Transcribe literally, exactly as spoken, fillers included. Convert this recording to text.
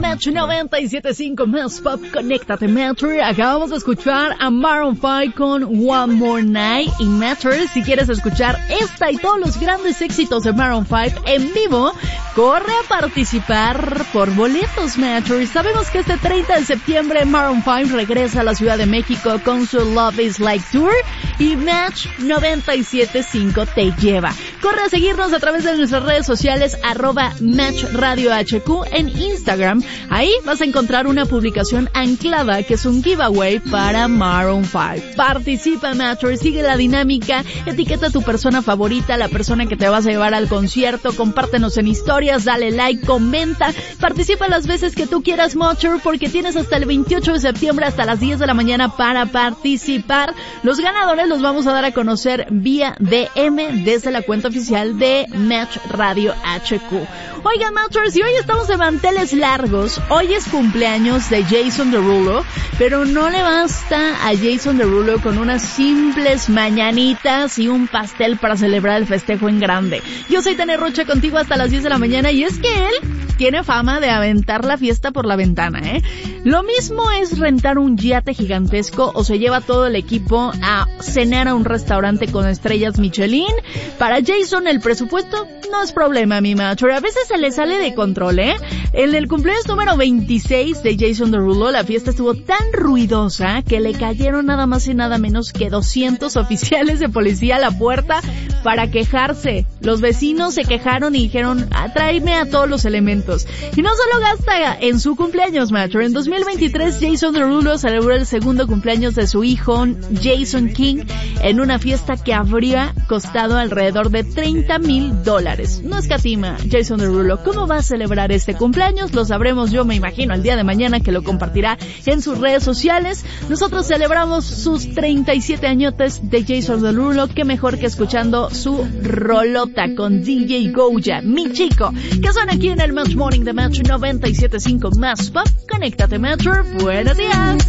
Match noventa y siete punto cinco más Pop, conéctate Matter. Acabamos de escuchar a Maroon cinco con One More Night y Matter. Si quieres escuchar esta y todos los grandes éxitos de Maroon cinco en vivo, corre a participar por boletos Matter. Sabemos que este treinta de septiembre Maroon cinco regresa a la Ciudad de México con su Love is Like Tour y Match noventa y siete punto cinco te lleva. Corre a seguirnos a través de nuestras redes sociales arroba Match Radio H Q en Instagram. Ahí vas a encontrar una publicación anclada que es un giveaway para Maroon cinco. Participa Matter, sigue la dinámica, etiqueta a tu persona favorita, la persona que te vas a llevar al concierto, compártenos en historias, dale like, comenta, participa las veces que tú quieras Matter, porque tienes hasta el veintiocho de septiembre hasta las diez de la mañana para participar. Los ganadores los vamos a dar a conocer vía D M desde la cuenta oficial de Match Radio H Q. Oigan Matters, y hoy estamos de manteles largos. Hoy es cumpleaños de Jason Derulo, pero no le basta a Jason Derulo con unas simples mañanitas y un pastel para celebrar el festejo en grande. Yo soy Tania Rocha contigo hasta las diez de la mañana y es que él tiene fama de aventar la fiesta por la ventana, ¿eh? Lo mismo es rentar un yate gigantesco o se lleva todo el equipo a cenar a un restaurante con estrellas Michelin. Para Jason el presupuesto no es problema, mi macho. A veces se le sale de control, ¿eh? En el cumpleaños número veintiséis de Jason Derulo, la fiesta estuvo tan ruidosa que le cayeron nada más y nada menos que doscientos oficiales de policía a la puerta para quejarse. Los vecinos se quejaron y dijeron, ah, tráeme a todos los elementos. Y no solo gasta en su cumpleaños, macho. En dos mil veintitrés, Jason Derulo celebró el segundo cumpleaños de su hijo, Jason King, en una fiesta que habría costado alrededor de treinta mil dólares. No escatima Jason Derulo. ¿Cómo va a celebrar este cumpleaños? Lo sabremos, yo me imagino, el día de mañana, que lo compartirá en sus redes sociales. Nosotros celebramos sus treinta y siete añotes de Jason Derulo. Qué mejor que escuchando su rolota con D J Goya, mi chico, que son aquí en el Match Morning de Match noventa y siete punto cinco más Pop. Conéctate Match. Buenos días.